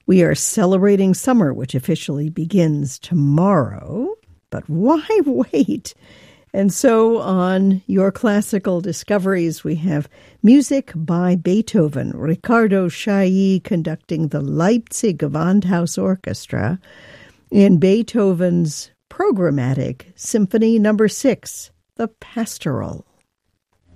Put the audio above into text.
We are celebrating summer, which officially begins tomorrow. But why wait? And so on Your Classical Discoveries, we have music by Beethoven, Riccardo Chailly conducting the Leipzig Gewandhaus Orchestra in Beethoven's programmatic Symphony No. 6, the Pastoral.